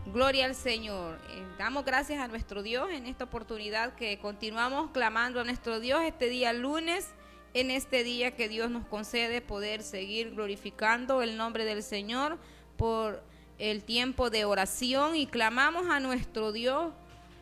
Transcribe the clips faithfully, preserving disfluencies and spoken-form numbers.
Gloria al Señor. Eh, damos gracias a nuestro Dios en esta oportunidad que continuamos clamando a nuestro Dios este día lunes, en este día que Dios nos concede poder seguir glorificando el nombre del Señor por el tiempo de oración, y clamamos a nuestro Dios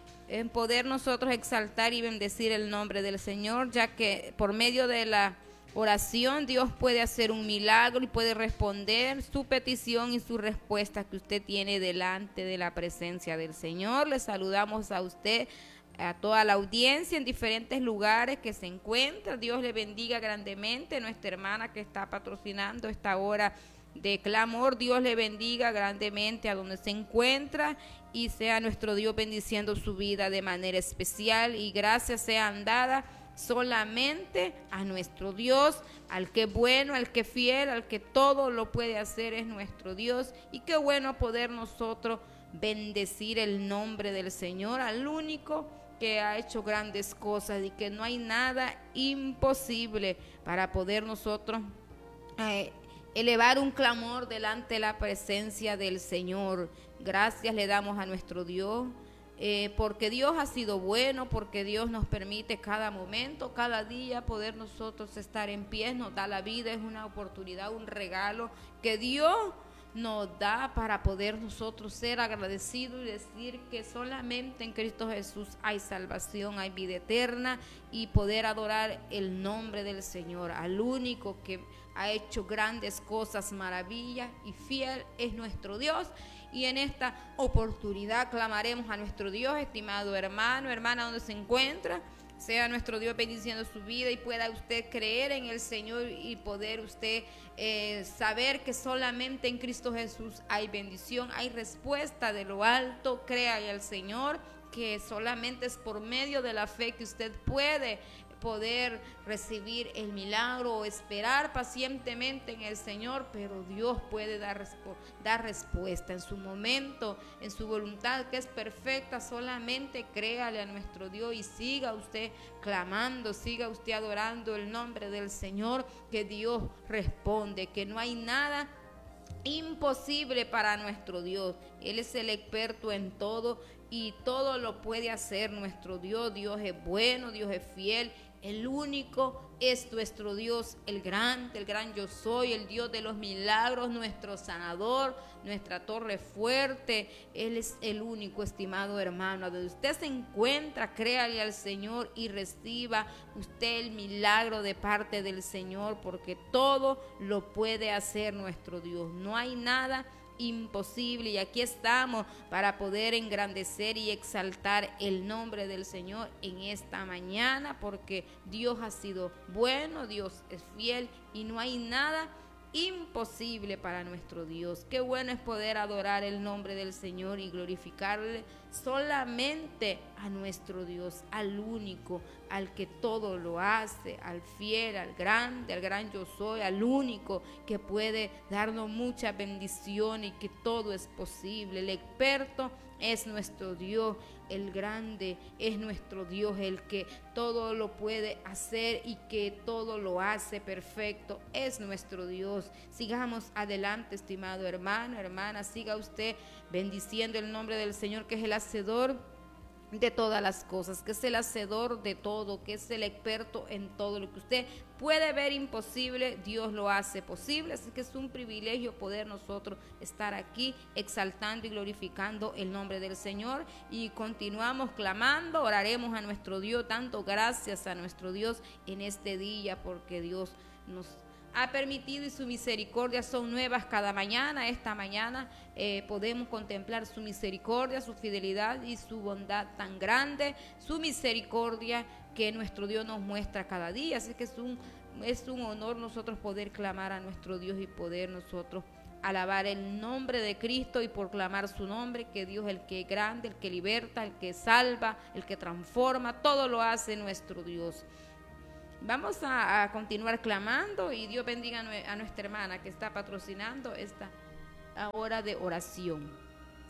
en poder nosotros exaltar y bendecir el nombre del Señor, ya que por medio de la oración Dios puede hacer un milagro y puede responder su petición y su respuesta que usted tiene delante de la presencia del Señor. Le saludamos a usted, a toda la audiencia en diferentes lugares que se encuentra. Dios le bendiga grandemente. Nuestra hermana que está patrocinando esta hora de clamor, Dios le bendiga grandemente a donde se encuentra, y sea nuestro Dios bendiciendo su vida de manera especial, y gracias sean dadas solamente a nuestro Dios, al que es bueno, al que es fiel, al que todo lo puede hacer, es nuestro Dios. Y qué bueno poder nosotros bendecir el nombre del Señor, al único que ha hecho grandes cosas y que no hay nada imposible para poder nosotros eh, elevar un clamor delante de la presencia del Señor. Gracias le damos a nuestro Dios. Eh, porque Dios ha sido bueno, porque Dios nos permite cada momento, cada día poder nosotros estar en pie, nos da la vida, es una oportunidad, un regalo que Dios nos da para poder nosotros ser agradecidos y decir que solamente en Cristo Jesús hay salvación, hay vida eterna, y poder adorar el nombre del Señor, al único que ha hecho grandes cosas, maravillas, y fiel es nuestro Dios. Y en esta oportunidad clamaremos a nuestro Dios, estimado hermano, hermana, donde se encuentra. Sea nuestro Dios bendiciendo su vida y pueda usted creer en el Señor y poder usted eh, saber que solamente en Cristo Jesús hay bendición, hay respuesta de lo alto. Créale al Señor que solamente es por medio de la fe que usted puede poder recibir el milagro o esperar pacientemente en el Señor, pero Dios puede dar, dar respuesta en su momento, en su voluntad que es perfecta. Solamente créale a nuestro Dios y siga usted clamando, siga usted adorando el nombre del Señor, que Dios responde, que no hay nada imposible para nuestro Dios. Él es el experto en todo y todo lo puede hacer nuestro Dios. Dios es bueno, Dios es fiel. El único es nuestro Dios, el grande, el gran yo soy, el Dios de los milagros, nuestro sanador, nuestra torre fuerte. Él es el único, estimado hermano. Donde usted se encuentra, créale al Señor y reciba usted el milagro de parte del Señor, porque todo lo puede hacer nuestro Dios. No hay nada imposible, y aquí estamos para poder engrandecer y exaltar el nombre del Señor en esta mañana, porque Dios ha sido bueno, Dios es fiel y no hay nada imposible para nuestro Dios. Qué bueno es poder adorar el nombre del Señor y glorificarle solamente a nuestro Dios, al único, al que todo lo hace, al fiel, al grande, al gran yo soy, al único que puede darnos mucha bendición y que todo es posible. El experto es nuestro Dios, el grande es nuestro Dios, el que todo lo puede hacer y que todo lo hace perfecto, es nuestro Dios. Sigamos adelante, estimado hermano, hermana, siga usted bendiciendo el nombre del Señor, que es el hacedor de todas las cosas, que es el hacedor de todo, que es el experto en todo lo que usted puede ver imposible. Dios lo hace posible, así que es un privilegio poder nosotros estar aquí exaltando y glorificando el nombre del Señor. Y continuamos clamando, oraremos a nuestro Dios, dando gracias a nuestro Dios en este día, porque Dios nos ha permitido y su misericordia son nuevas cada mañana. Esta mañana eh, podemos contemplar su misericordia, su fidelidad y su bondad tan grande, su misericordia que nuestro Dios nos muestra cada día. Así que es un, es un honor nosotros poder clamar a nuestro Dios y poder nosotros alabar el nombre de Cristo y proclamar su nombre, que Dios es el que es grande, el que liberta, el que salva, el que transforma, todo lo hace nuestro Dios. Vamos a, a continuar clamando, y Dios bendiga a nuestra hermana que está patrocinando esta hora de oración.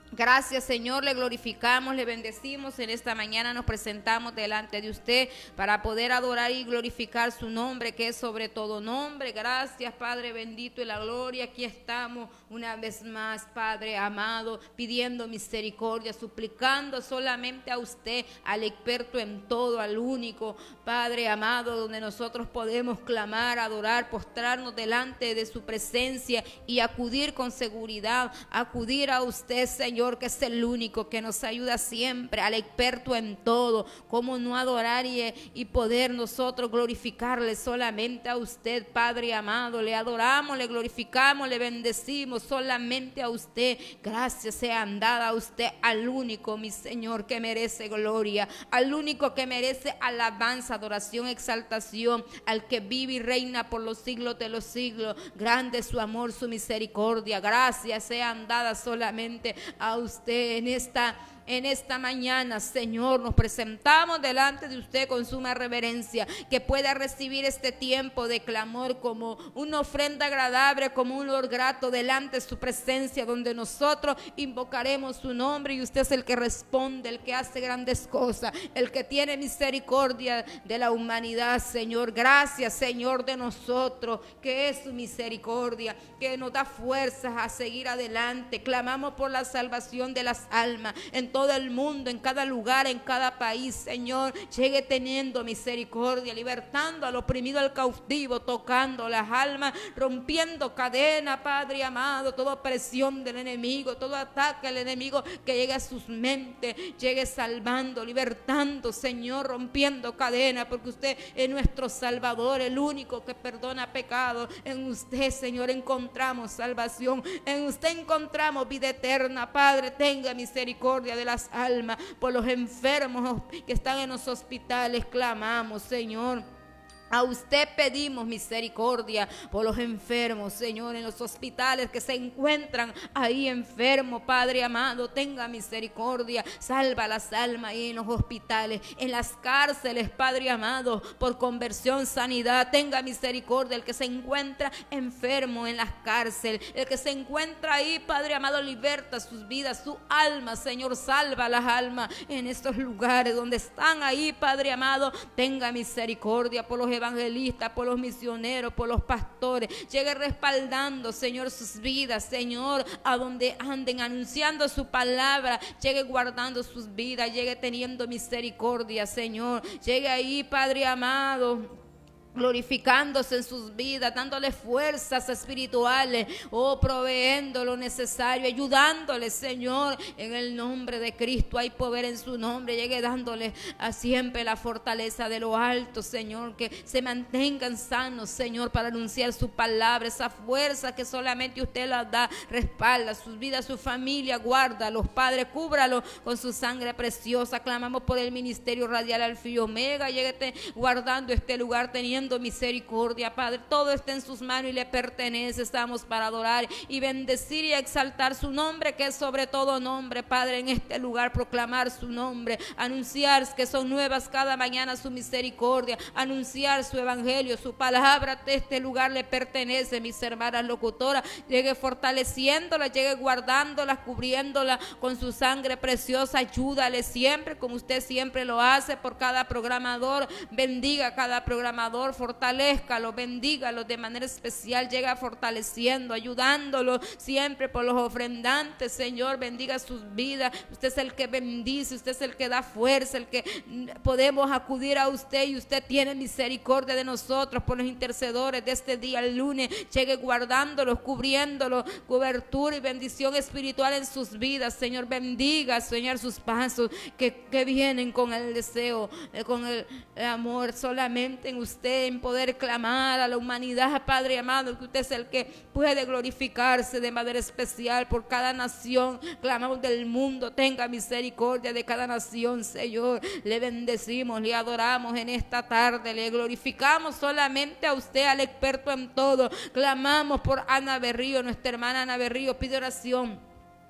Gracias, Señor, le glorificamos, le bendecimos. En esta mañana nos presentamos delante de usted para poder adorar y glorificar su nombre, que es sobre todo nombre. Gracias, Padre bendito y la gloria. Aquí estamos una vez más, Padre amado, pidiendo misericordia, suplicando solamente a usted, al experto en todo, al único, Padre amado, donde nosotros podemos clamar, adorar, postrarnos delante de su presencia y acudir con seguridad, acudir a usted, Señor, que es el único que nos ayuda siempre, al experto en todo. Cómo no adorar y, y poder nosotros glorificarle solamente a usted, Padre amado. Le adoramos, le glorificamos, le bendecimos solamente a usted. Gracias sean dadas a usted, al único, mi Señor, que merece gloria, al único que merece alabanza, adoración, exaltación, al que vive y reina por los siglos de los siglos. Grande es su amor, su misericordia. Gracias sean dadas solamente a usted en esta En esta mañana, Señor, nos presentamos delante de usted con suma reverencia, que pueda recibir este tiempo de clamor como una ofrenda agradable, como un olor grato delante de su presencia, donde nosotros invocaremos su nombre y usted es el que responde, el que hace grandes cosas, el que tiene misericordia de la humanidad, Señor. Gracias, Señor, de nosotros, que es su misericordia, que nos da fuerzas a seguir adelante. Clamamos por la salvación de las almas en todo el mundo, en cada lugar, en cada país, Señor. Llegue teniendo misericordia, libertando al oprimido, al cautivo, tocando las almas, rompiendo cadena, Padre amado, toda opresión del enemigo, todo ataque al enemigo que llegue a sus mentes, llegue salvando, libertando, Señor, rompiendo cadena, porque usted es nuestro Salvador, el único que perdona pecados. En usted, Señor, encontramos salvación, en usted encontramos vida eterna. Padre, tenga misericordia de las almas, por los enfermos que están en los hospitales. Clamamos, Señor. A usted pedimos misericordia por los enfermos, Señor, en los hospitales que se encuentran ahí enfermos. Padre amado, tenga misericordia, salva las almas ahí en los hospitales, en las cárceles, Padre amado, por conversión, sanidad. Tenga misericordia el que se encuentra enfermo en las cárceles, el que se encuentra ahí, Padre amado, liberta sus vidas, su alma, Señor, salva las almas en estos lugares donde están ahí, Padre amado. Tenga misericordia por los evangelistas, por los misioneros, por los pastores. Llegue respaldando, Señor, sus vidas, Señor, a donde anden anunciando su palabra. Llegue guardando sus vidas, llegue teniendo misericordia, Señor. Llegue ahí, Padre amado, glorificándose en sus vidas, dándole fuerzas espirituales, oh, proveyendo lo necesario, ayudándole, Señor, en el nombre de Cristo. Hay poder en su nombre. Llegue dándole a siempre la fortaleza de lo alto, Señor, que se mantengan sanos, Señor, para anunciar su palabra. Esa fuerza que solamente usted la da, respalda sus vidas, su familia, guarda los padres, cúbralo con su sangre preciosa. Clamamos por el ministerio radial Alfa y Omega. Llegue guardando este lugar, teniendo misericordia, Padre. Todo está en sus manos y le pertenece. Estamos para adorar y bendecir y exaltar su nombre, que es sobre todo nombre, Padre. En este lugar proclamar su nombre, anunciar que son nuevas cada mañana su misericordia, anunciar su evangelio, su palabra. Este lugar le pertenece, mis hermanas locutoras. Llegue fortaleciéndola, llegue guardándola, cubriéndola con su sangre preciosa. Ayúdale siempre, como usted siempre lo hace, por cada programador. Bendiga a cada programador, fortalézcalo, bendígalo de manera especial. Llega fortaleciendo, ayudándolo siempre por los ofrendantes, Señor. Bendiga sus vidas. Usted es el que bendice, usted es el que da fuerza, el que podemos acudir a usted, y usted tiene misericordia de nosotros por los intercedores de este día, el lunes. Llegue guardándolos, cubriéndolos, cobertura y bendición espiritual en sus vidas, Señor. Bendiga, Señor, sus pasos que, que vienen con el deseo, eh, con el, el amor solamente en usted, en poder clamar a la humanidad, Padre amado, que usted es el que puede glorificarse de manera especial por cada nación. Clamamos del mundo, tenga misericordia de cada nación, Señor. Le bendecimos, le adoramos en esta tarde, le glorificamos solamente a usted, al experto en todo. Clamamos por Ana Berrío, nuestra hermana Ana Berrío, pide oración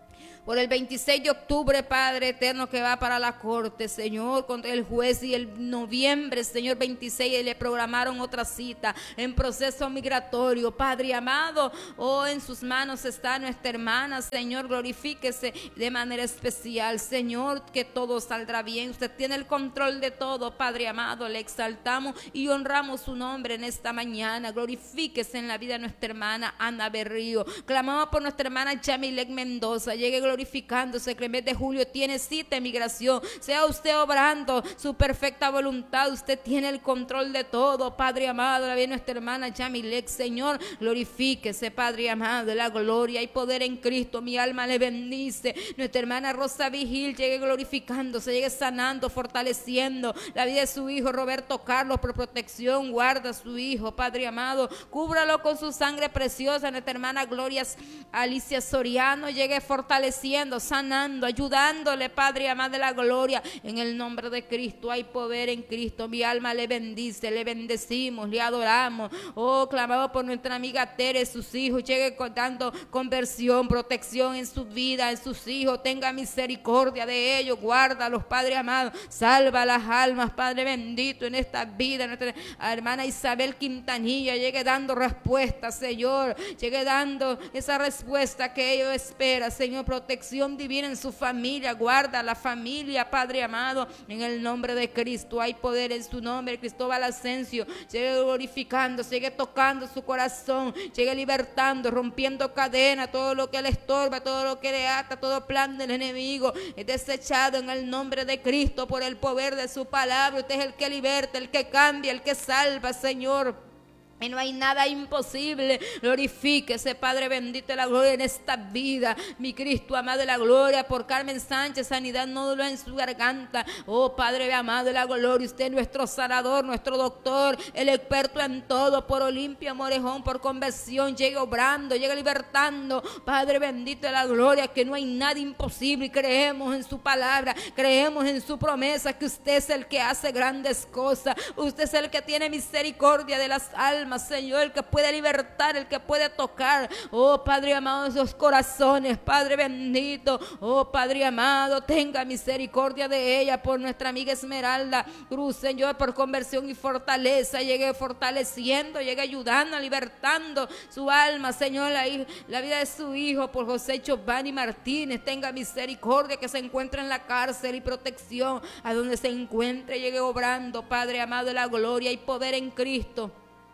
por el veintiséis de octubre, Padre eterno, que va para la corte, Señor, contra el juez, y el noviembre, Señor, veintiséis, le programaron otra cita en proceso migratorio, Padre amado. Oh, en sus manos está nuestra hermana, Señor, glorifíquese de manera especial, Señor, que todo saldrá bien. Usted tiene el control de todo, Padre amado, le exaltamos y honramos su nombre en esta mañana. Glorifíquese en la vida de nuestra hermana Ana Berrío. Clamamos por nuestra hermana Yamilek Mendoza, llegue glorificándose, que el mes de julio tiene cita de migración. Sea usted obrando su perfecta voluntad, usted tiene el control de todo, Padre amado. La vida de nuestra hermana Yamilek, Señor, glorifíquese, Padre amado, la gloria y poder en Cristo. Mi alma le bendice. Nuestra hermana Rosa Vigil, llegue glorificándose, llegue sanando, fortaleciendo la vida de su hijo Roberto Carlos. Por protección, guarda a su hijo, Padre amado, cúbralo con su sangre preciosa. Nuestra hermana Gloria Alicia Soriano, llegue fortaleciendo, sanando, ayudándole, Padre amado de la gloria, en el nombre de Cristo. Hay poder en Cristo. Mi alma le bendice, le bendecimos, le adoramos. Oh, clamamos por nuestra amiga Tere, sus hijos, llegue dando conversión, protección en su vida, en sus hijos. Tenga misericordia de ellos, guárdalos, Padre amado, salva las almas, Padre bendito, en esta vida. Nuestra hermana Isabel Quintanilla, llegue dando respuesta, Señor, llegue dando esa respuesta que ellos esperan, Señor. Protección divina en su familia, guarda la familia, Padre amado, en el nombre de Cristo. Hay poder en su nombre. Cristóbal Asensio, llegue glorificando, sigue tocando su corazón, llegue libertando, rompiendo cadenas, todo lo que le estorba, todo lo que le ata, todo plan del enemigo es desechado en el nombre de Cristo por el poder de su palabra. Usted es el que liberta, el que cambia, el que salva, Señor. Y no hay nada imposible. Glorifíquese, Padre bendito, de la gloria en esta vida. Mi Cristo amado de la gloria, por Carmen Sánchez, sanidad nódulo en su garganta. Oh, Padre amado de la gloria, usted es nuestro sanador, nuestro doctor, el experto en todo. Por Olimpia Morejón, por conversión, llegue obrando, llegue libertando, Padre bendito de la gloria, que no hay nada imposible. Y creemos en su palabra, creemos en su promesa, que usted es el que hace grandes cosas. Usted es el que tiene misericordia de las almas, Señor, el que puede libertar, el que puede tocar. Oh, Padre amado, esos corazones, Padre bendito. Oh, Padre amado, tenga misericordia de ella. Por nuestra amiga Esmeralda Cruz, Señor, por conversión y fortaleza, llegue fortaleciendo, llegue ayudando, libertando su alma, Señor, la, la vida de su hijo. Por José Giovanni Martínez, tenga misericordia, que se encuentre en la cárcel, y protección a donde se encuentre, llegue obrando, Padre amado de la gloria, y poder en Cristo.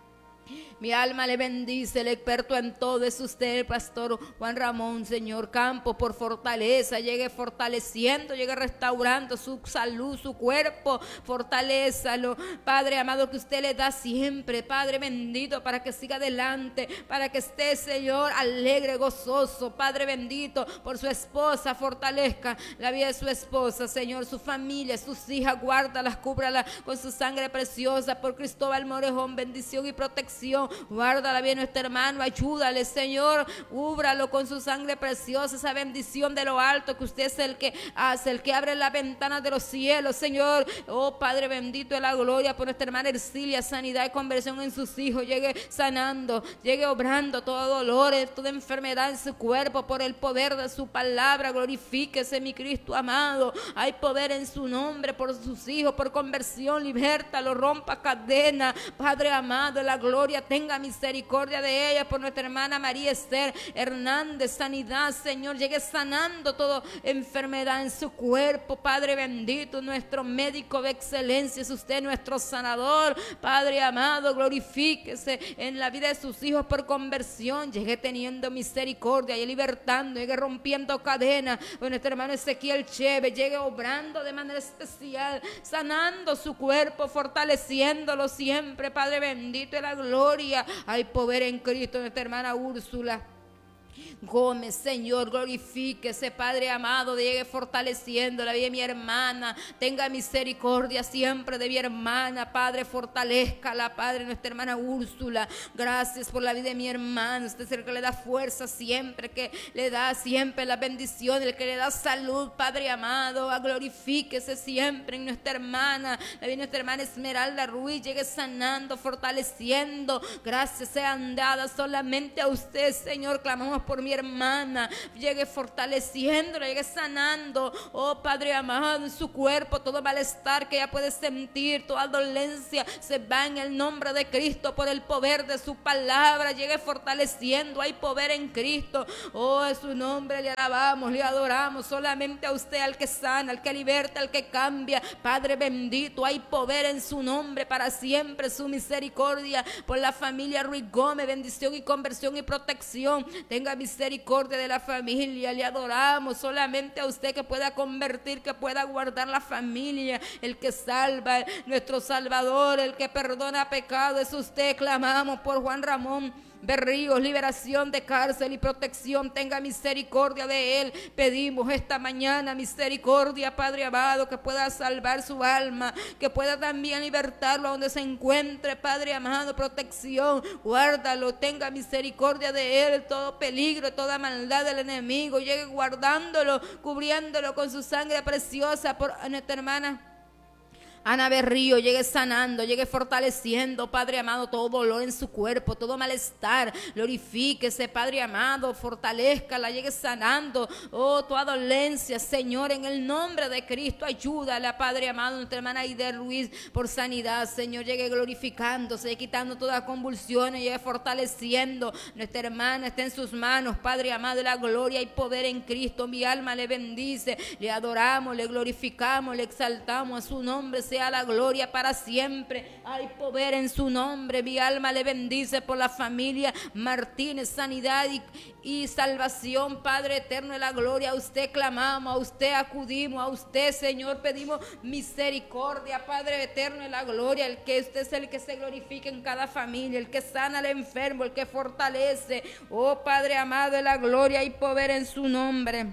Mi alma le bendice, el experto en todo es usted, el pastor Juan Ramón, Señor Campo, por fortaleza, llegue fortaleciendo, llegue restaurando su salud, su cuerpo, fortalézalo, Padre amado, que usted le da siempre, Padre bendito, para que siga adelante, para que esté, Señor, alegre, gozoso, Padre bendito. Por su esposa, fortalezca la vida de su esposa, Señor, su familia, sus hijas, guárdalas, cúbralas con su sangre preciosa. Por Cristóbal Morejón, bendición y protección. Guárdala bien nuestro hermano, ayúdale, Señor, cúbralo con su sangre preciosa, esa bendición de lo alto, que usted es el que hace, el que abre las ventanas de los cielos, Señor. Oh, Padre bendito de la gloria, por nuestra hermana Ercilia, sanidad y conversión en sus hijos, llegue sanando, llegue obrando todo dolor, toda enfermedad en su cuerpo, por el poder de su palabra. Glorifíquese, mi Cristo amado, hay poder en su nombre, por sus hijos, por conversión, libértalo, rompa cadena, Padre amado de la gloria, tenga misericordia de ella. Por nuestra hermana María Esther Hernández, sanidad, Señor, llegue sanando toda enfermedad en su cuerpo, Padre bendito, nuestro médico de excelencia es usted, nuestro sanador, Padre amado, glorifíquese en la vida de sus hijos por conversión, llegue teniendo misericordia y libertando, llegue rompiendo cadenas. Por nuestro hermano Ezequiel Cheve, llegue obrando de manera especial, sanando su cuerpo, fortaleciéndolo siempre, Padre bendito de la gloria. Hay poder en Cristo. Nuestra hermana Úrsula Gómez, Señor, glorifíquese, Padre amado, llegue fortaleciendo la vida de mi hermana, tenga misericordia siempre de mi hermana, Padre, fortalezcala, Padre, nuestra hermana Úrsula. Gracias por la vida de mi hermana, usted es el que le da fuerza siempre, que le da siempre la bendición, el que le da salud, Padre amado. Glorifíquese siempre en nuestra hermana, la vida de nuestra hermana Esmeralda Ruiz, llegue sanando, fortaleciendo. Gracias sean dadas solamente a usted, Señor. Clamamos por mi hermana, llegue fortaleciéndola, llegue sanando, oh Padre amado, en su cuerpo, todo malestar que ella puede sentir, toda dolencia, se va en el nombre de Cristo por el poder de su palabra, llegue fortaleciendo, hay poder en Cristo, oh en su nombre le alabamos, le adoramos, solamente a usted, al que sana, al que liberta, al que cambia, Padre bendito, hay poder en su nombre para siempre, su misericordia por la familia Ruiz Gómez, bendición y conversión y protección, tenga misericordia de la familia, le adoramos, solamente a usted que pueda convertir, que pueda guardar la familia, el que salva, nuestro Salvador, el que perdona pecado, es usted, clamamos por Juan Ramón Berríos, liberación de cárcel y protección, tenga misericordia de él, pedimos esta mañana misericordia, Padre amado, que pueda salvar su alma, que pueda también libertarlo donde se encuentre, Padre amado, protección, guárdalo, tenga misericordia de él, todo peligro, toda maldad del enemigo, llegue guardándolo, cubriéndolo con su sangre preciosa por nuestra hermana Ana Berrío, llegue sanando, llegue fortaleciendo, Padre amado, todo dolor en su cuerpo, todo malestar, glorifíquese, Padre amado, fortalezcala, llegue sanando, oh, toda dolencia, Señor, en el nombre de Cristo, ayúdala, Padre amado, nuestra hermana Aide Ruiz, por sanidad, Señor, llegue glorificándose, quitando todas las convulsiones, llegue fortaleciendo, nuestra hermana está en sus manos, Padre amado, la gloria y poder en Cristo, mi alma le bendice, le adoramos, le glorificamos, le exaltamos, a su nombre sea la gloria para siempre, hay poder en su nombre, mi alma le bendice por la familia Martínez, sanidad y, y salvación, Padre eterno de la gloria, a usted clamamos, a usted acudimos, a usted, Señor, pedimos misericordia, Padre eterno de la gloria, el que usted es el que se glorifica en cada familia, el que sana al enfermo, el que fortalece, oh Padre amado de la gloria y poder en su nombre.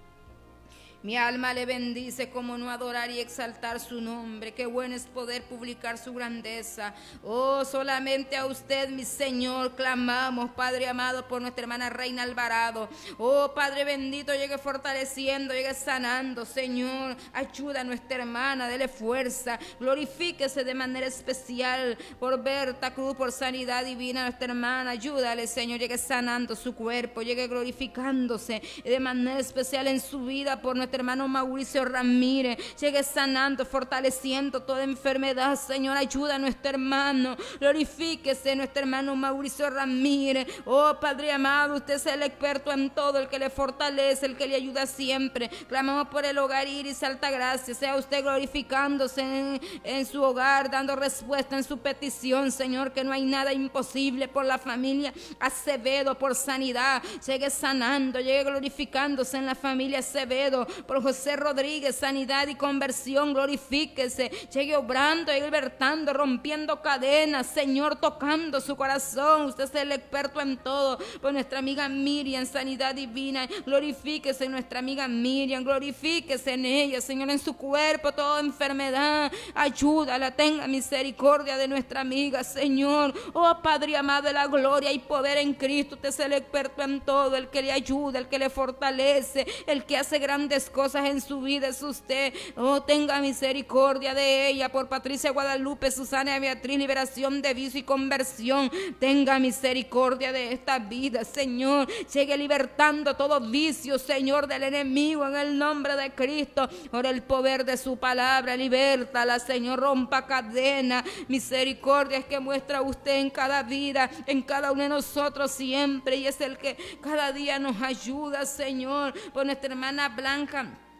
Mi alma le bendice, como no adorar y exaltar su nombre. Qué bueno es poder publicar su grandeza. Oh, solamente a usted, mi Señor, clamamos, Padre amado, por nuestra hermana Reina Alvarado. Oh, Padre bendito, llegue fortaleciendo, llegue sanando, Señor. Ayuda a nuestra hermana, dele fuerza. Glorifíquese de manera especial por Berta Cruz, por sanidad divina a nuestra hermana. Ayúdale, Señor, llegue sanando su cuerpo, llegue glorificándose de manera especial en su vida por nuestra hermano Mauricio Ramírez, llegue sanando, fortaleciendo toda enfermedad, Señor, ayuda a nuestro hermano, glorifíquese nuestro hermano Mauricio Ramírez, oh Padre amado, usted es el experto en todo, el que le fortalece, el que le ayuda siempre, clamamos por el hogar Iris Altagracia, sea usted glorificándose en, en su hogar, dando respuesta en su petición, Señor, que no hay nada imposible por la familia Acevedo, por sanidad, llegue sanando, llegue glorificándose en la familia Acevedo, por José Rodríguez, sanidad y conversión, glorifíquese, llegue obrando y libertando, rompiendo cadenas, Señor, tocando su corazón, usted es el experto en todo, por nuestra amiga Miriam, sanidad divina, glorifíquese en nuestra amiga Miriam, glorifíquese en ella, Señor, en su cuerpo, toda enfermedad, ayúdala, tenga misericordia de nuestra amiga, Señor, oh Padre amado de la gloria y poder en Cristo, usted es el experto en todo, el que le ayuda, el que le fortalece, el que hace grandes cosas en su vida es usted, oh tenga misericordia de ella, por Patricia Guadalupe, Susana Beatriz, liberación de vicio y conversión, tenga misericordia de esta vida, Señor, llegue libertando todo vicio, Señor, del enemigo en el nombre de Cristo, por el poder de su palabra, libértala, Señor, rompa cadena, misericordia es que muestra usted en cada vida, en cada uno de nosotros siempre, y es el que cada día nos ayuda, Señor, por nuestra hermana Blanca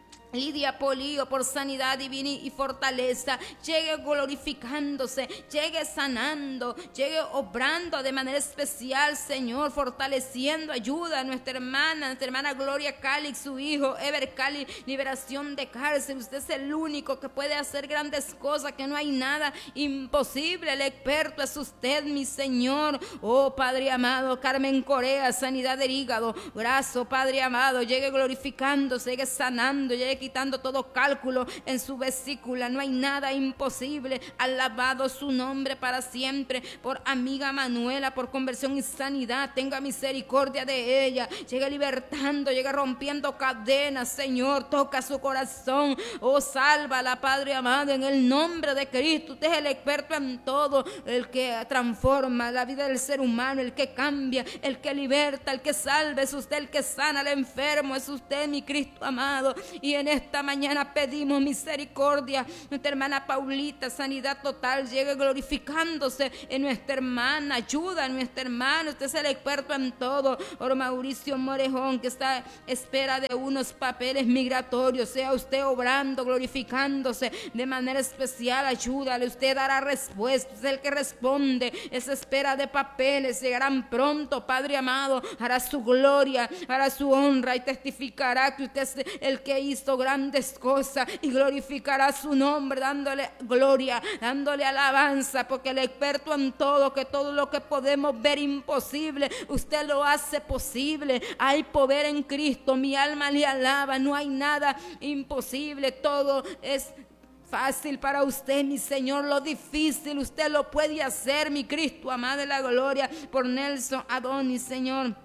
Lidia Polío, por sanidad divina y fortaleza, llegue glorificándose, llegue sanando, llegue obrando de manera especial, Señor, fortaleciendo, ayuda a nuestra hermana, nuestra hermana Gloria Cali, su hijo, Ever Cali, liberación de cárcel, usted es el único que puede hacer grandes cosas, que no hay nada imposible, el experto es usted, mi Señor, oh Padre amado, Carmen Corea, sanidad del hígado, brazo, Padre amado, llegue glorificándose, llegue sanando, llegue quitando todo cálculo en su vesícula. No hay nada imposible. Alabado su nombre para siempre. Por amiga Manuela, por conversión y sanidad, tenga misericordia de ella. Llega libertando, llega rompiendo cadenas, Señor. Toca su corazón. Oh, sálvala, Padre amado, en el nombre de Cristo. Usted es el experto en todo, el que transforma la vida del ser humano, el que cambia, el que liberta, el que salva. Es usted el que sana al enfermo. Es usted, mi Cristo amado. Y en esta mañana pedimos misericordia. Nuestra hermana Paulita, sanidad total, llegue glorificándose en nuestra hermana. Ayuda a nuestra hermana. Usted es el experto en todo. Por Mauricio Morejón, que está a espera de unos papeles migratorios, sea usted obrando, glorificándose de manera especial. Ayúdale, usted dará respuesta. Es el que responde. Esa espera de papeles llegarán pronto, Padre amado. Hará su gloria, hará su honra y testificará que usted es el que hizo grandes cosas, y glorificará su nombre, dándole gloria, dándole alabanza, porque el experto en todo, que todo lo que podemos ver imposible, usted lo hace posible. Hay poder en Cristo, mi alma le alaba. No hay nada imposible, todo es fácil para usted, mi Señor. Lo difícil usted lo puede hacer, mi Cristo amado de la gloria. Por Nelson Adonis, Señor,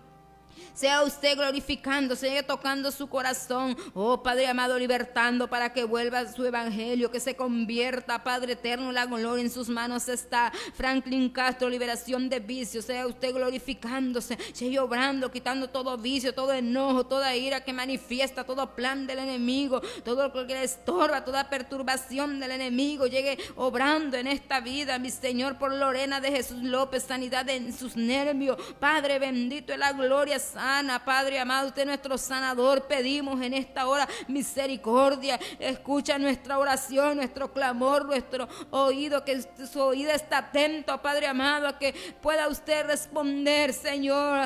sea usted glorificando, sigue tocando su corazón. Oh, Padre amado, libertando para que vuelva su evangelio, que se convierta, Padre eterno. La gloria en sus manos está. Franklin Castro, liberación de vicios. Sea usted glorificándose, sigue obrando, quitando todo vicio, todo enojo, toda ira que manifiesta, todo plan del enemigo, todo lo que le estorba, toda perturbación del enemigo. Llegue obrando en esta vida, mi Señor, por Lorena de Jesús López, sanidad en sus nervios. Padre bendito, en la gloria sana. Padre amado, usted es nuestro sanador. Pedimos en esta hora misericordia. Escucha nuestra oración, nuestro clamor, nuestro oído, que su oído está atento, Padre amado, a que pueda usted responder, Señor,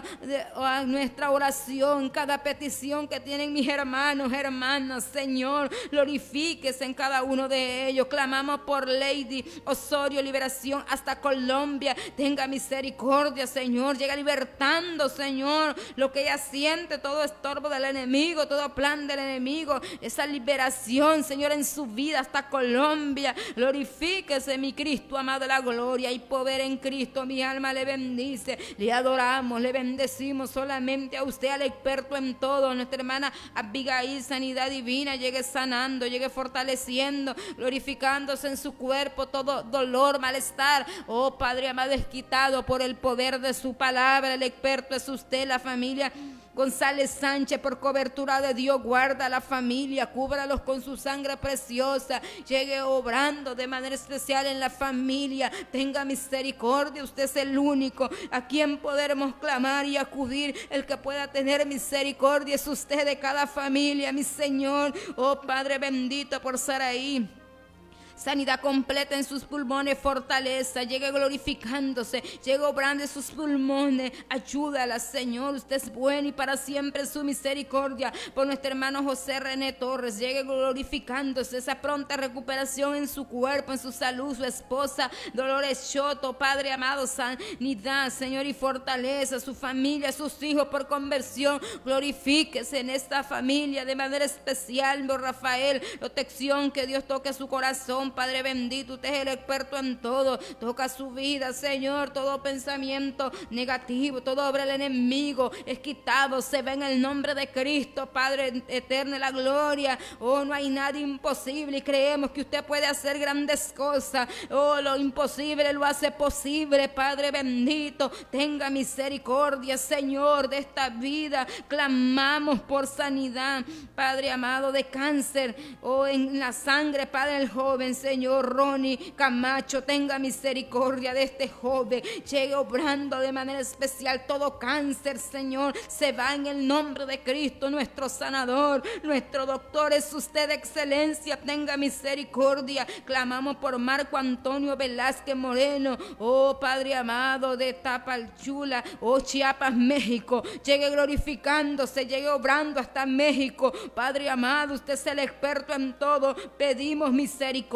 a nuestra oración, cada petición que tienen mis hermanos, hermanas, Señor, glorifíquese en cada uno de ellos. Clamamos por Lady Osorio, liberación hasta Colombia. Tenga misericordia, Señor. Llega libertando, Señor, lo que ella siente, todo estorbo del enemigo, todo plan del enemigo, esa liberación, Señor, en su vida hasta Colombia. Glorifíquese, mi Cristo amado de la gloria. Y poder en Cristo, mi alma le bendice, le adoramos, le bendecimos solamente a usted, al experto en todo. Nuestra hermana Abigail, sanidad divina, llegue sanando, llegue fortaleciendo, glorificándose en su cuerpo, todo dolor, malestar, oh Padre amado, es quitado por el poder de su palabra. El experto es usted. La familia González Sánchez, por cobertura de Dios, guarda a la familia, cúbralos con su sangre preciosa. Llegue obrando de manera especial en la familia. Tenga misericordia. Usted es el único a quien podremos clamar y acudir. El que pueda tener misericordia es usted de cada familia, mi Señor. Oh Padre bendito, por Saraí, sanidad completa en sus pulmones, fortaleza, llegue glorificándose, llegue obrando en sus pulmones. Ayúdala, Señor, usted es bueno y para siempre su misericordia. Por nuestro hermano José René Torres, llegue glorificándose, esa pronta recuperación en su cuerpo, en su salud, su esposa Dolores Choto, Padre amado, sanidad, Señor, y fortaleza, su familia, sus hijos por conversión. Glorifíquese en esta familia de manera especial. Por Rafael, protección, que Dios toque su corazón. Padre bendito, usted es el experto en todo. Toca su vida, Señor. Todo pensamiento negativo, todo obra del enemigo es quitado. Se ve en el nombre de Cristo, Padre eterno, la gloria. Oh, no hay nada imposible y creemos que usted puede hacer grandes cosas. Oh, lo imposible lo hace posible, Padre bendito. Tenga misericordia, Señor, de esta vida. Clamamos por sanidad, Padre amado, de cáncer. Oh, en la sangre, Padre, el joven, Señor Ronnie Camacho, tenga misericordia de este joven. Llegue obrando de manera especial. Todo cáncer, Señor, se va en el nombre de Cristo, nuestro sanador, nuestro doctor es usted de excelencia. Tenga misericordia. Clamamos por Marco Antonio Velázquez Moreno. Oh, Padre amado, de Tapalchula, oh, Chiapas, México. Llegue glorificándose, llegue obrando hasta México. Padre amado, usted es el experto en todo. Pedimos misericordia.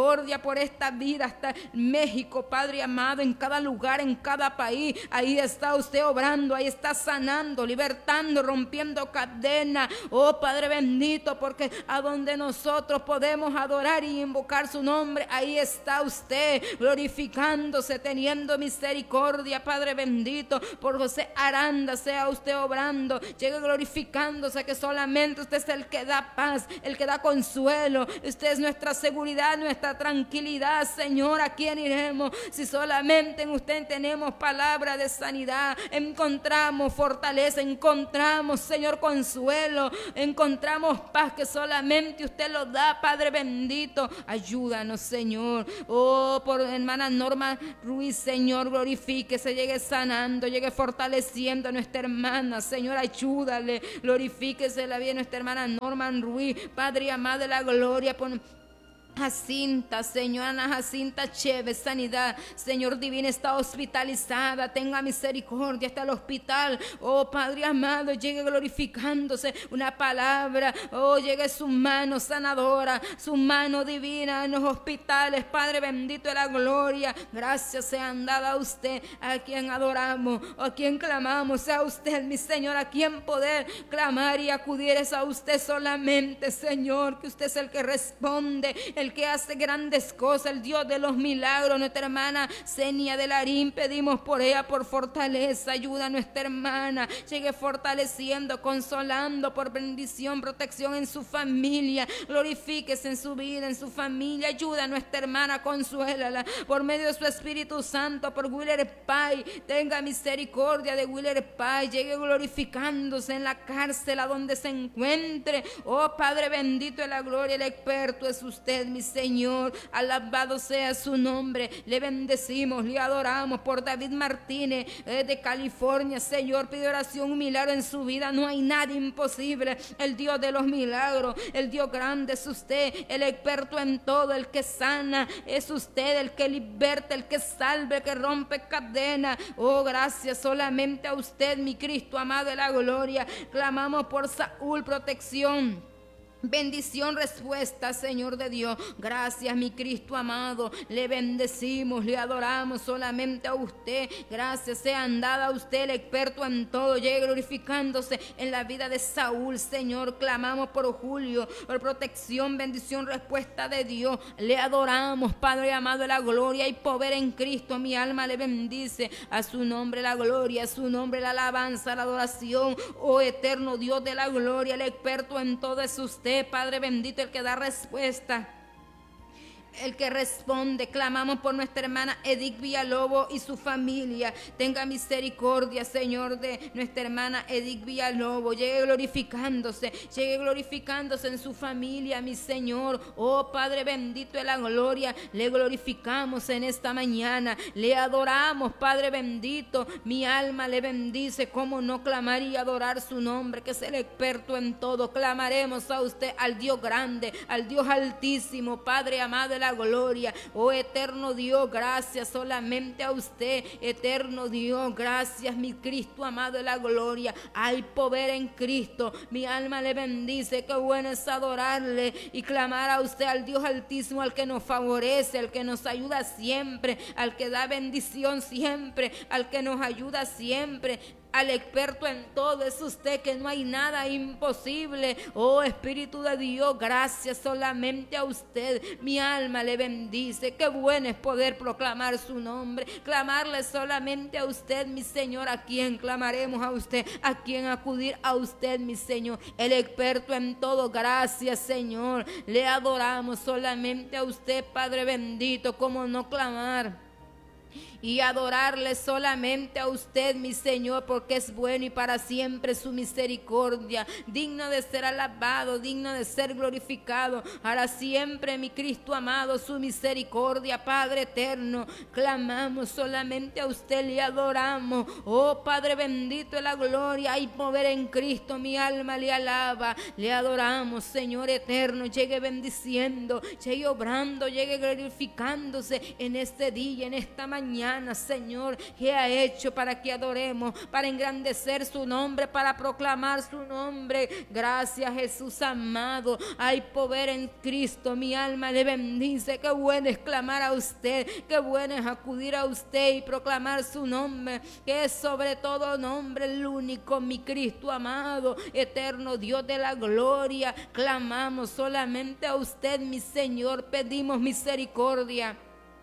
misericordia por esta vida, hasta México, Padre amado, en cada lugar, en cada país. Ahí está usted obrando, ahí está sanando, libertando, rompiendo cadenas. Oh Padre bendito, porque a donde nosotros podemos adorar y invocar su nombre, ahí está usted glorificándose, teniendo misericordia, Padre bendito. Por José Aranda, sea usted obrando, llegue glorificándose, que solamente usted es el que da paz, el que da consuelo. Usted es nuestra seguridad, nuestra tranquilidad, Señor. ¿A quién iremos si solamente en usted tenemos palabra de sanidad? Encontramos fortaleza, encontramos, Señor, consuelo, encontramos paz que solamente usted lo da, Padre bendito. Ayúdanos, Señor. Oh, por hermana Norma Ruiz, Señor, glorifíquese, llegue sanando, llegue fortaleciendo a nuestra hermana, Señor, ayúdale, glorifíquese la vida de nuestra hermana Norma Ruiz, Padre amado de la gloria, por Jacinta, Señor, Ana Jacinta Chévez, sanidad, Señor divina, está hospitalizada, tenga misericordia, está el hospital. Oh Padre amado, llegue glorificándose una palabra, oh llegue su mano sanadora, su mano divina en los hospitales, Padre bendito de la gloria. Gracias sean dadas a usted, a quien adoramos, a quien clamamos, sea usted mi Señor, a quien poder clamar y acudir es a usted solamente, Señor, que usted es el que responde, el que hace grandes cosas, el Dios de los milagros. Nuestra hermana Senia de Larín, pedimos por ella, por fortaleza, ayuda a nuestra hermana, llegue fortaleciendo, consolando, por bendición, protección en su familia, glorifíquese en su vida, en su familia, ayuda a nuestra hermana, consuélala por medio de su Espíritu Santo, por Willer Pay, tenga misericordia de Willer Pay, llegue glorificándose en la cárcel a donde se encuentre. Oh Padre bendito de la gloria, el experto es usted, mi Señor, alabado sea su nombre. Le bendecimos, le adoramos por David Martínez eh, de California, Señor, pide oración, un milagro en su vida, no hay nada imposible. El Dios de los milagros, el Dios grande es usted, el experto en todo, el que sana es usted, el que liberta, el que salve, el que rompe cadenas. Oh, gracias solamente a usted, mi Cristo amado de la gloria. Clamamos por Saúl, protección, bendición, respuesta, Señor de Dios. Gracias, mi Cristo amado. Le bendecimos, le adoramos solamente a usted. Gracias sean dadas a usted, el experto en todo. Llegue glorificándose en la vida de Saúl, Señor. Clamamos por Julio, por protección, bendición, respuesta de Dios. Le adoramos, Padre amado de la gloria y poder en Cristo. Mi alma le bendice. A su nombre la gloria, a su nombre la alabanza, la adoración. Oh eterno Dios de la gloria, el experto en todo es usted, Padre bendito, el que da respuesta, el que responde. Clamamos por nuestra hermana Edith Villalobos y su familia. Tenga misericordia, Señor, de nuestra hermana Edith Villalobos. Llegue glorificándose, llegue glorificándose en su familia, mi Señor. Oh Padre bendito de la gloria, le glorificamos en esta mañana, le adoramos, Padre bendito. Mi alma le bendice. Cómo no clamar y adorar su nombre, que es el experto en todo. Clamaremos a usted, al Dios grande, al Dios altísimo, Padre amado de la gloria. Oh eterno Dios, gracias solamente a usted, eterno Dios. Gracias, mi Cristo amado de la gloria. Hay poder en Cristo. Mi alma le bendice. Qué bueno es adorarle y clamar a usted, al Dios altísimo, al que nos favorece, al que nos ayuda siempre, al que da bendición siempre, al que nos ayuda siempre, al experto en todo es usted, que no hay nada imposible. Oh Espíritu de Dios, gracias solamente a usted. Mi alma le bendice. Qué bueno es poder proclamar su nombre, clamarle solamente a usted, mi Señor. ¿A quién clamaremos? A usted. ¿A quién acudir? A usted, mi Señor, el experto en todo. Gracias, Señor, le adoramos solamente a usted, Padre bendito. ¿Cómo no clamar y adorarle solamente a usted, mi Señor? Porque es bueno y para siempre su misericordia, digno de ser alabado, digno de ser glorificado. Para siempre, mi Cristo amado, su misericordia, Padre eterno. Clamamos solamente a usted, le adoramos. Oh Padre bendito de la gloria, hay poder en Cristo. Mi alma le alaba, le adoramos, Señor eterno. Llegue bendiciendo, llegue obrando, llegue glorificándose en este día, en esta mañana. mañana, Señor, ¿qué ha hecho para que adoremos, para engrandecer su nombre, para proclamar su nombre? Gracias, Jesús amado. Hay poder en Cristo, mi alma le bendice. Qué bueno es clamar a usted, qué bueno es acudir a usted y proclamar su nombre, que es sobre todo nombre el único, mi Cristo amado, eterno Dios de la gloria. Clamamos solamente a usted, mi Señor, pedimos misericordia.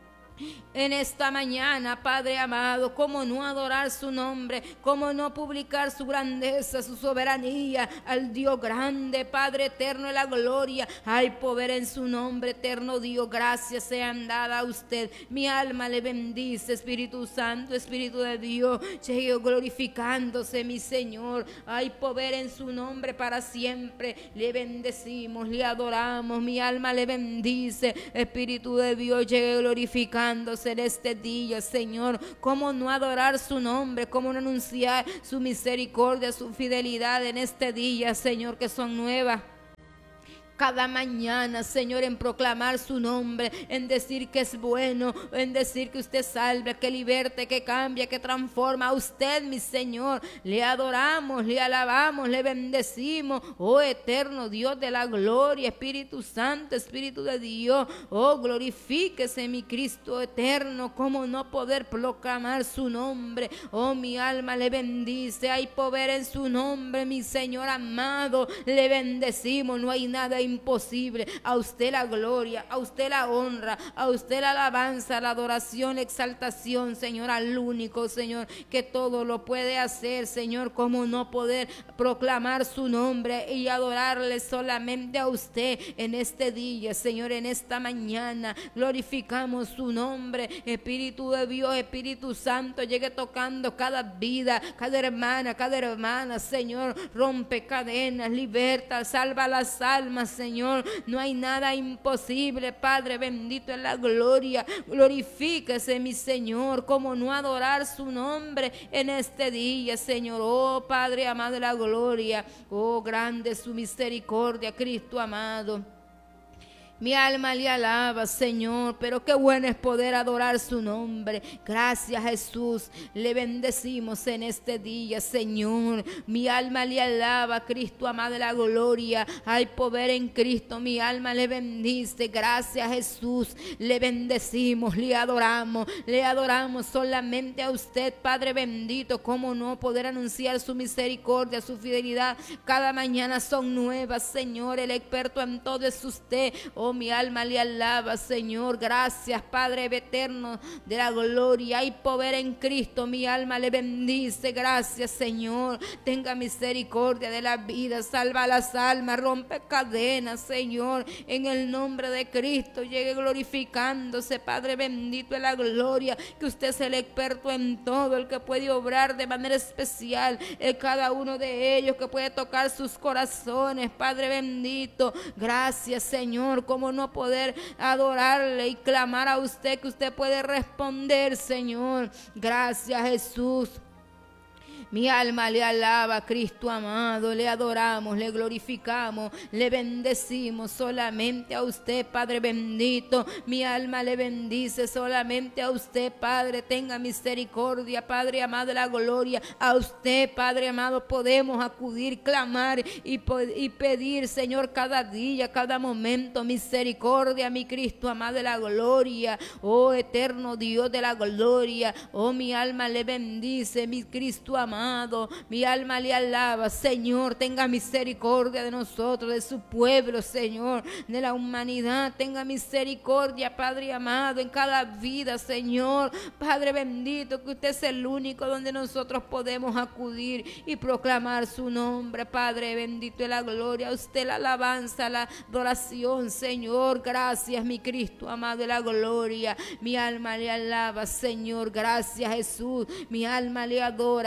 En esta mañana, Padre amado, cómo no adorar su nombre, cómo no publicar su grandeza, su soberanía al Dios grande, Padre eterno de la gloria. Hay poder en su nombre, eterno Dios. Gracias sean dadas a usted. Mi alma le bendice, Espíritu Santo, Espíritu de Dios, llegue glorificándose, mi Señor. Hay poder en su nombre para siempre. Le bendecimos, le adoramos. Mi alma le bendice, Espíritu de Dios, llegue glorificándose en este día, Señor. Cómo no adorar su nombre, cómo no anunciar su misericordia, su fidelidad en este día, Señor, que son nuevas cada mañana, Señor, en proclamar su nombre, en decir que es bueno, en decir que usted salva, que liberte, que cambia, que transforma. A usted, mi Señor, le adoramos, le alabamos, le bendecimos. Oh eterno Dios de la gloria, Espíritu Santo, Espíritu de Dios, oh glorifíquese, mi Cristo eterno. Cómo no poder proclamar su nombre. Oh, mi alma le bendice. Hay poder en su nombre, mi Señor amado, le bendecimos. No hay nada imposible. A usted la gloria, a usted la honra, a usted la alabanza, la adoración, la exaltación, Señor, al único, Señor, que todo lo puede hacer, Señor. Cómo no poder proclamar su nombre y adorarle solamente a usted en este día, Señor, en esta mañana. Glorificamos su nombre. Espíritu de Dios, Espíritu Santo, llegue tocando cada vida, cada hermana, cada hermana, Señor. Rompe cadenas, liberta, salva las almas, Señor. No hay nada imposible, Padre bendito en la gloria. Glorifíquese, mi Señor. Cómo no adorar su nombre en este día, Señor. Oh, Padre amado de la gloria. Oh, grande su misericordia, Cristo amado. Mi alma le alaba, Señor, pero qué bueno es poder adorar su nombre. Gracias, Jesús. Le bendecimos en este día, Señor. Mi alma le alaba, Cristo amado de la gloria. Hay poder en Cristo. Mi alma le bendice. Gracias, Jesús. Le bendecimos, le adoramos. Le adoramos solamente a usted, Padre bendito. Cómo no poder anunciar su misericordia, su fidelidad. Cada mañana son nuevas, Señor. El experto en todo es usted. Oh, mi alma le alaba, Señor. Gracias, Padre eterno de la gloria. Hay poder en Cristo. Mi alma le bendice. Gracias, Señor. Tenga misericordia de la vida. Salva las almas. Rompe cadenas, Señor. En el nombre de Cristo, llegue glorificándose, Padre bendito de la gloria. Que usted es el experto en todo, el que puede obrar de manera especial en cada uno de ellos, que puede tocar sus corazones, Padre bendito. Gracias, Señor. Cómo no poder adorarle y clamar a usted, que usted puede responder, Señor. Gracias, Jesús. Mi alma le alaba, Cristo amado. Le adoramos, le glorificamos, le bendecimos solamente a usted, Padre bendito. Mi alma le bendice solamente a usted, Padre. Tenga misericordia, Padre amado de la gloria. A usted, Padre amado, podemos acudir, clamar y, y pedir, Señor, cada día, cada momento. Misericordia, mi Cristo amado de la gloria. Oh, eterno Dios de la gloria. Oh, mi alma le bendice, mi Cristo amado. Mi alma le alaba, Señor. Tenga misericordia de nosotros, de su pueblo, Señor, de la humanidad. Tenga misericordia, Padre amado, en cada vida, Señor. Padre bendito, que usted es el único donde nosotros podemos acudir y proclamar su nombre, Padre bendito de la gloria. A usted la alabanza, la adoración, Señor. Gracias, mi Cristo amado de la gloria. Mi alma le alaba, Señor. Gracias, Jesús. Mi alma le adora, Señor.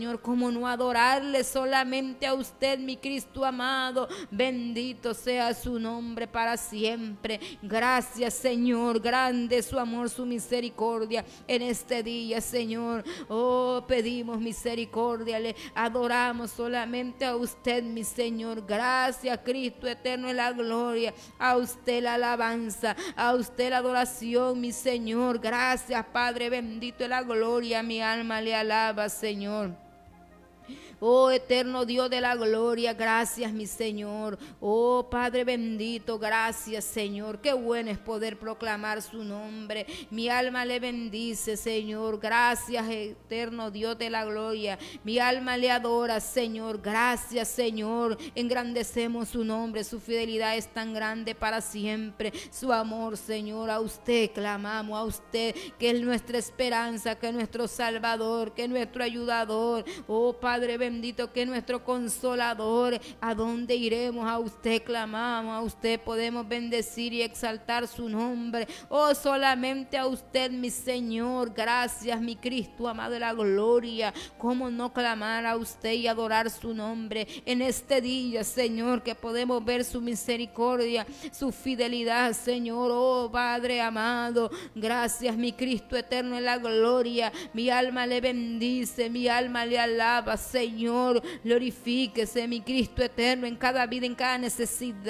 Señor, cómo no adorarle solamente a usted, mi Cristo amado. Bendito sea su nombre para siempre. Gracias, Señor, grande su amor, su misericordia en este día, Señor. Oh, pedimos misericordia, le adoramos solamente a usted, mi Señor. Gracias, Cristo eterno, en la gloria, a usted la alabanza, a usted la adoración, mi Señor. Gracias, Padre bendito, en la gloria, mi alma le alaba, Señor. Oh, eterno Dios de la gloria, gracias, mi Señor. Oh, Padre bendito, gracias, Señor. Qué bueno es poder proclamar su nombre. Mi alma le bendice, Señor. Gracias, eterno Dios de la gloria. Mi alma le adora, Señor. Gracias, Señor. Engrandecemos su nombre. Su fidelidad es tan grande para siempre. Su amor, Señor, a usted clamamos, a usted que es nuestra esperanza, que es nuestro Salvador, que es nuestro ayudador. Oh, Padre bendito, bendito, que nuestro consolador. ¿A dónde iremos? A usted clamamos, a usted podemos bendecir y exaltar su nombre. Oh, solamente a usted, mi Señor. Gracias, mi Cristo amado de la gloria. ¿Cómo no clamar a usted y adorar su nombre en este día, Señor, que podemos ver su misericordia, su fidelidad, Señor? Oh, Padre amado, gracias, mi Cristo eterno en la gloria. Mi alma le bendice, mi alma le alaba, Señor. Glorifíquese, mi Cristo eterno, en cada vida, en cada necesidad.